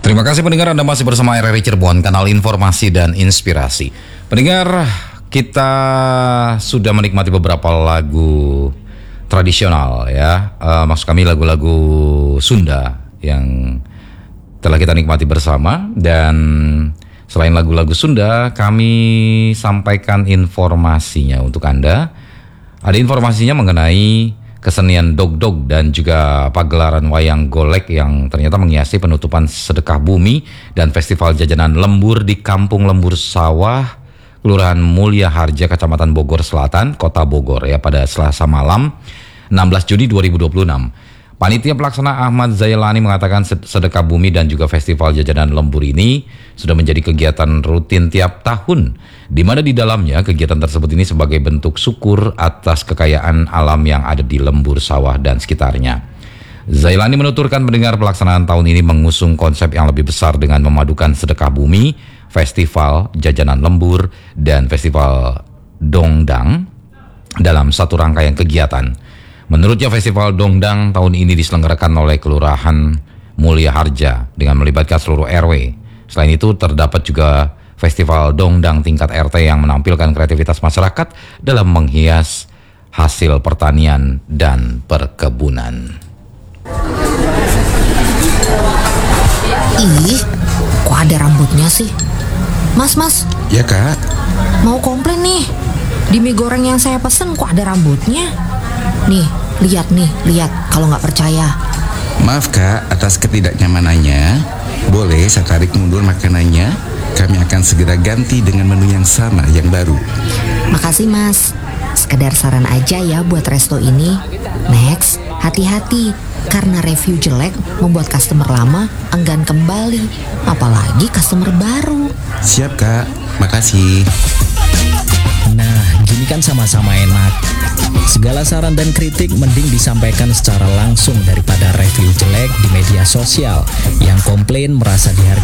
Terima kasih pendengar, Anda masih bersama RRI Cirebon, kanal informasi dan inspirasi. Pendengar, kita sudah menikmati beberapa lagu tradisional ya, maksud kami lagu-lagu Sunda yang telah kita nikmati bersama. Dan selain lagu-lagu Sunda, kami sampaikan informasinya untuk Anda. Ada informasinya mengenai kesenian dog-dog dan juga pagelaran wayang golek yang ternyata menghiasi penutupan sedekah bumi dan festival jajanan lembur di Kampung Lembur Sawah, Kelurahan Mulia Harja, Kecamatan Bogor Selatan, Kota Bogor ya, pada Selasa malam 16 Juni 2026. Panitia pelaksana Ahmad Zailani mengatakan sedekah bumi dan juga festival jajanan lembur ini sudah menjadi kegiatan rutin tiap tahun, di mana di dalamnya kegiatan tersebut ini sebagai bentuk syukur atas kekayaan alam yang ada di lembur sawah dan sekitarnya. Zailani menuturkan pendengar, pelaksanaan tahun ini mengusung konsep yang lebih besar dengan memadukan sedekah bumi, festival jajanan lembur, dan festival dongdang dalam satu rangkaian kegiatan. Menurutnya, festival dongdang tahun ini diselenggarakan oleh Kelurahan Mulia Harja dengan melibatkan seluruh RW. Selain itu, terdapat juga festival dongdang tingkat RT yang menampilkan kreativitas masyarakat dalam menghias hasil pertanian dan perkebunan. Ih, kok ada rambutnya sih? Mas. Ya kak. Mau komplain nih. Di mie goreng yang saya pesen kok ada rambutnya? Nih, lihat kalau nggak percaya. Maaf kak atas ketidaknyamanannya. Boleh saya tarik mundur makanannya? Kami akan segera ganti dengan menu yang sama, yang baru. Makasih mas. Sekedar saran aja ya buat resto ini. Next, hati-hati, karena review jelek membuat customer lama enggan kembali, apalagi customer baru. Siap kak, makasih. Nah, gini kan sama-sama enak. Segala saran dan kritik mending disampaikan secara langsung daripada review jelek di media sosial. Yang komplain merasa dihargai